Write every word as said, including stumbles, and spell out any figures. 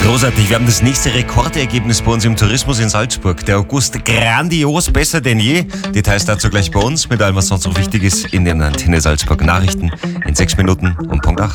Großartig, wir haben das nächste Rekordergebnis bei uns im Tourismus in Salzburg. Der August grandios, besser denn je. Details dazu gleich bei uns, mit allem, was sonst noch wichtig ist, in den Antenne Salzburg Nachrichten in sechs Minuten um Punkt acht.